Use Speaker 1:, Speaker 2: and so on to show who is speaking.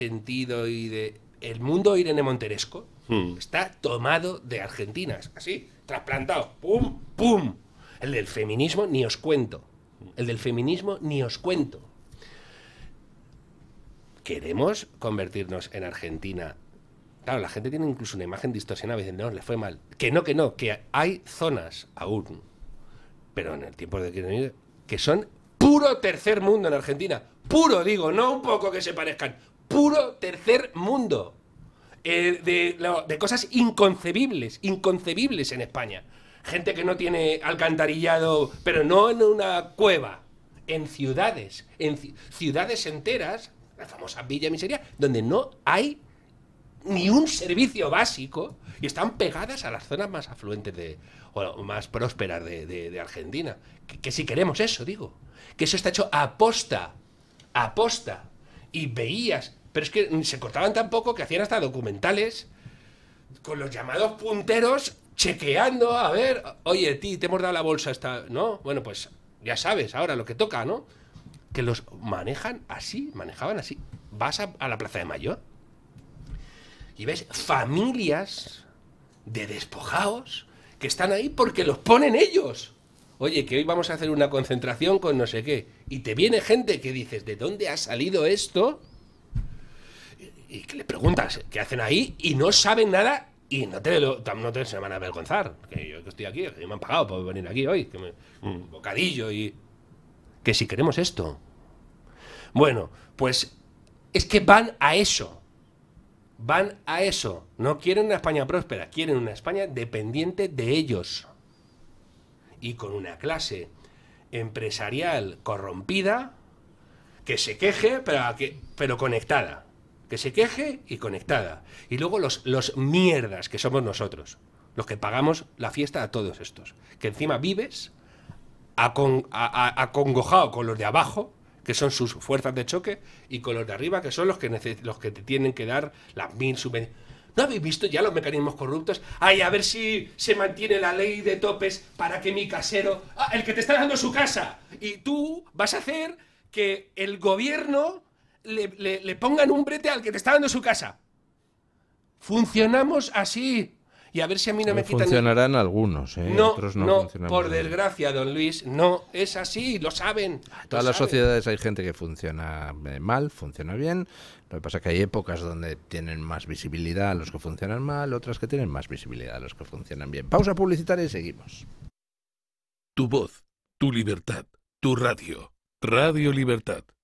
Speaker 1: sentido y de... El mundo Irene Monteresco está tomado de Argentina, así, trasplantado, pum, pum. El del feminismo ni os cuento. El del feminismo ni os cuento. ¿Queremos convertirnos en Argentina? Claro, la gente tiene incluso una imagen distorsionada, diciendo, no, le fue mal. Que no, que hay zonas aún, pero en el tiempo de que son puro tercer mundo en Argentina. Puro, digo, no un poco que se parezcan. Puro tercer mundo. De cosas inconcebibles en España. Gente que no tiene alcantarillado, pero no en una cueva, en ciudades enteras, la famosa Villa Miseria, donde no hay ni un servicio básico y están pegadas a las zonas más afluentes o más prósperas de Argentina. Que si queremos eso, digo, que eso está hecho a posta, y veías, pero es que se cortaban tan poco que hacían hasta documentales con los llamados punteros chequeando, a ver, oye, te hemos dado la bolsa esta, ¿no? Bueno, pues ya sabes ahora lo que toca, ¿no? Que los manejaban así. Vas a la Plaza de Mayo y ves familias de despojados que están ahí porque los ponen ellos. Oye, que hoy vamos a hacer una concentración con no sé qué. Y te viene gente que dices, ¿de dónde ha salido esto? Y que le preguntas qué hacen ahí y no saben nada y no te se van a avergonzar. Que yo que estoy aquí, que me han pagado por venir aquí hoy. Un bocadillo y... Que si queremos esto. Bueno, pues es que van a eso. No quieren una España próspera, quieren una España dependiente de ellos. Y con una clase empresarial corrompida que se queje, pero conectada. Que se queje y conectada. Y luego los mierdas que somos nosotros, los que pagamos la fiesta a todos estos. Que encima vives acongojado con los de abajo, que son sus fuerzas de choque, y con los de arriba, que son los que te tienen que dar las 1000 subvenciones. ¿No habéis visto ya los mecanismos corruptos? Ay, a ver si se mantiene la ley de topes para que mi casero... el que te está dando su casa. Y tú vas a hacer que el gobierno le ponga en un brete al que te está dando su casa. Funcionamos así. Y a ver si a mí no me quitan...
Speaker 2: Funcionarán algunos,
Speaker 1: No,
Speaker 2: otros no funcionan
Speaker 1: por
Speaker 2: bien.
Speaker 1: desgracia, don Luis, no es así, lo saben.
Speaker 2: En todas las sociedades hay gente que funciona mal, funciona bien. Lo que pasa es que hay épocas donde tienen más visibilidad los que funcionan mal, otras que tienen más visibilidad los que funcionan bien. Pausa publicitaria y seguimos.
Speaker 3: Tu voz, tu libertad, tu radio. Radio Libertad.